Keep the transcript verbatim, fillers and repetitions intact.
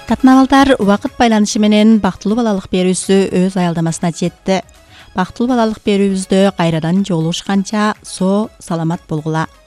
Татнавалдар вакыт байланышы менен бактылуу балалык берүүсү өз аялдамасына жетти. Бактылуу балалык берүүбүздө кайрадан жолугушканча соо саламат болгула.